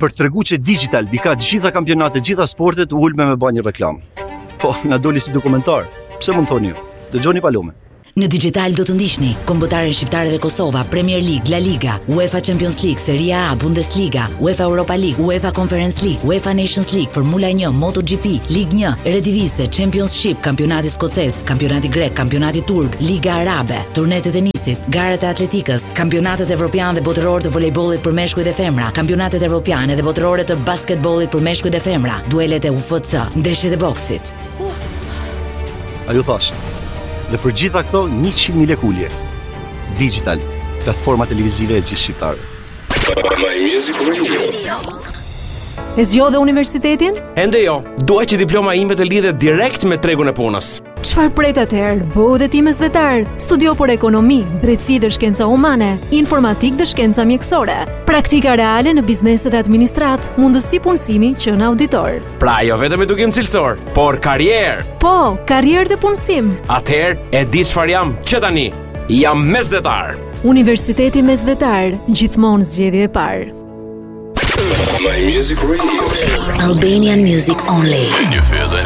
për t'tregu që digital bika gjitha kampionatet, gjitha sportet ulme me bë një reklam. Po, na doli si dokumentar. Pse mund thoni ju? Dëgjoni Palome. Në digital do të ndiqni kombëtaren shqiptare dhe Kosova, Premier League, La Liga, UEFA Champions League, Serie A, Bundesliga, UEFA Europa League, UEFA Conference League, UEFA Nations League, Formula 1, MotoGP, Ligue 1, Eredivisie, Championship, kampionati skocez, kampionati grek, kampionati turk, Liga Arabe, turnet e tenisit, garet e atletikës, kampionatet evropian dhe botëror të volejbollit për meshkuj dhe femra, kampionatet evropiane dhe botërore të basketbollit për meshkuj dhe femra, duelet e UFC, ndeshjet e boksit. A ju thash? Dhe për gjitha këto 100.000 lekë ulje. Digital, platforma televizive e gjithë shqiptarëve. My Music Radio. E zgjodhe universitetin? Ende jo, dua që diploma ime të lidhet direkt me tregun e punës. Çfarë pret atëherë? Bëu dhe ti mesdhetar. Studio për ekonomi, drejtësi dhe shkenca humane, informatik dhe shkenca mjekësore, praktika reale në bizneset e administrat, mundësi punësimi që në auditor. Pra jo vetëm edukim cilësor, por karrierë. Po, karrierë dhe punësim. Atëherë e di çfarë jam që tani. Jam mesdhetar. Universiteti Mesdhetar, gjithmonë zgjedhje e parë. My Music Radio. Albanian music only.